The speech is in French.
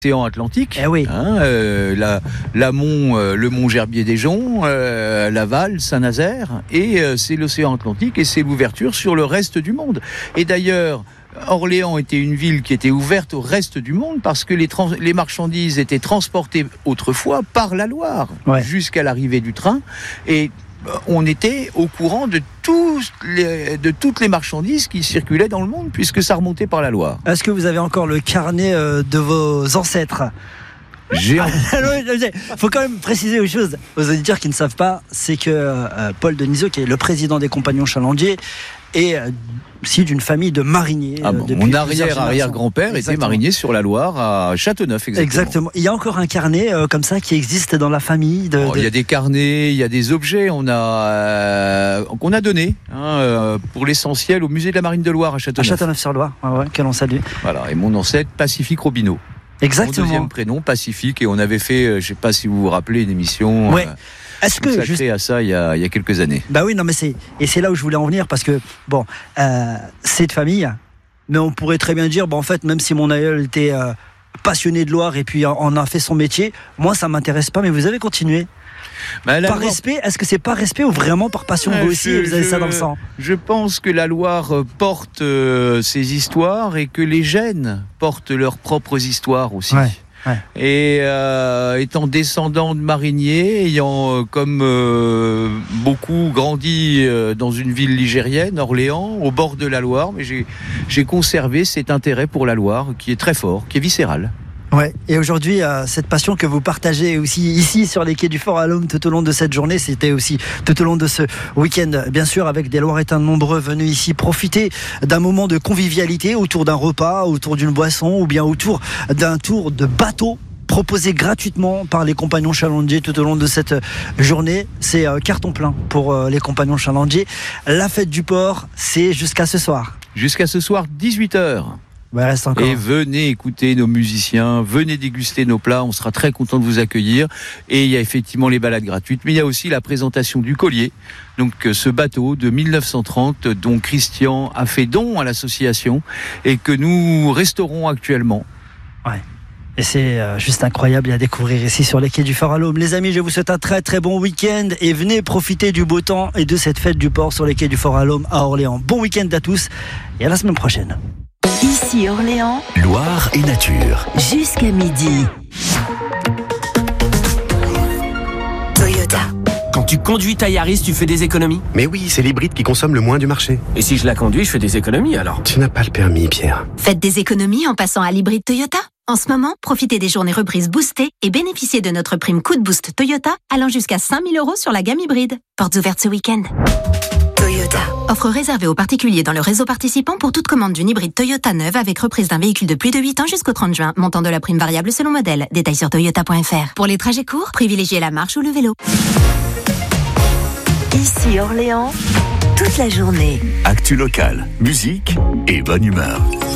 L'océan Atlantique, Eh oui. l'amont, le mont Gerbier-des-Joncs, Laval, Saint-Nazaire, et c'est l'océan Atlantique, et c'est l'ouverture sur le reste du monde. Et d'ailleurs, Orléans était une ville qui était ouverte au reste du monde parce que les marchandises étaient transportées autrefois par la Loire jusqu'à l'arrivée du train, et on était au courant de toutes les marchandises qui circulaient dans le monde puisque ça remontait par la Loire. Est-ce que vous avez encore le carnet de vos ancêtres ? Il faut quand même préciser une chose aux auditeurs qui ne savent pas, c'est que Paul Denisot, qui est le président des Compagnons Chalandiers, est aussi d'une famille de mariniers. Mon arrière-grand-père était marinier sur la Loire à Châteauneuf, exactement. Il y a encore un carnet comme ça qui existe dans la famille. Il y a des carnets, il y a des objets qu'on a donnés pour l'essentiel au musée de la Marine de Loire à Châteauneuf. À Châteauneuf-sur-Loire, que l'on salue. Voilà, et mon ancêtre, Pacifique Robineau. Exactement. Mon deuxième prénom, Pacifique, et on avait fait, je ne sais pas si vous vous rappelez, une émission consacrée à ça il y a quelques années. Bah oui, non, mais c'est là où je voulais en venir, parce que c'est de famille, mais on pourrait très bien dire, en fait, même si mon aïeul était passionné de Loire et puis en a fait son métier, moi ça m'intéresse pas, mais vous avez continué. Par respect, est-ce que c'est par respect ou vraiment par passion vous aussi, vous avez ça dans le sang ? Je pense que la Loire porte ses histoires et que les Gènes portent leurs propres histoires aussi. Et étant descendant de mariniers, ayant comme beaucoup grandi dans une ville ligérienne, Orléans, au bord de la Loire, mais j'ai conservé cet intérêt pour la Loire qui est très fort, qui est viscéral. Ouais. Et aujourd'hui, cette passion que vous partagez aussi ici sur les quais du Fort Alhomme tout au long de cette journée, c'était aussi tout au long de ce week-end, bien sûr, avec des Loiretains nombreux venus ici profiter d'un moment de convivialité autour d'un repas, autour d'une boisson ou bien autour d'un tour de bateau proposé gratuitement par les Compagnons Chalandiers tout au long de cette journée. C'est carton plein pour les Compagnons Chalandiers. La fête du port, c'est jusqu'à ce soir. Jusqu'à ce soir, 18h. Reste encore. Et venez écouter nos musiciens, venez déguster nos plats, on sera très content de vous accueillir. Et il y a effectivement les balades gratuites, mais il y a aussi la présentation du collier, donc ce bateau de 1930 dont Christian a fait don à l'association et que nous restaurons actuellement. Ouais. Et c'est juste incroyable à découvrir ici sur les quais du Fort Alhomme. Les amis, je vous souhaite un très très bon week-end et venez profiter du beau temps et de cette fête du port sur les quais du Fort Alhomme à Orléans. Bon week-end à tous et à la semaine prochaine. Ici Orléans, Loire et nature. Jusqu'à midi. Toyota. Quand tu conduis ta Yaris, tu fais des économies ? Mais oui, c'est l'hybride qui consomme le moins du marché. Et si je la conduis, je fais des économies alors ? Tu n'as pas le permis, Pierre. Faites des économies en passant à l'hybride Toyota. En ce moment, profitez des journées reprises boostées et bénéficiez de notre prime coup de boost Toyota allant jusqu'à 5 000 € sur la gamme hybride. Portes ouvertes ce week-end. Toyota. Offre réservée aux particuliers dans le réseau participant pour toute commande d'une hybride Toyota neuve avec reprise d'un véhicule de plus de 8 ans jusqu'au 30 juin. Montant de la prime variable selon modèle. Détails sur toyota.fr. Pour les trajets courts, privilégiez la marche ou le vélo. Ici Orléans, toute la journée. Actu locale, musique et bonne humeur.